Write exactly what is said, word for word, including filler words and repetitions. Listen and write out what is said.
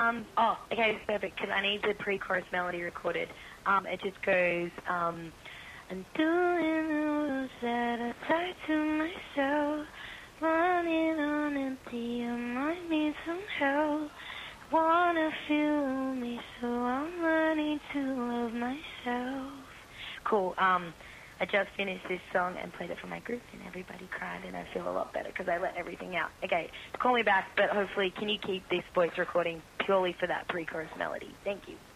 Um, oh, okay, it's perfect, because I need the pre-chorus melody recorded. Um, it just goes, um, I'm doing the rules that I tie to myself, running on empty, I might need some help. Wanna feel me, so I'm learning to love myself. Cool, um... I just finished this song and played it for my group, and everybody cried, and I feel a lot better because I let everything out. Okay, call me back, but hopefully, can you keep this voice recording purely for that pre-chorus melody? Thank you.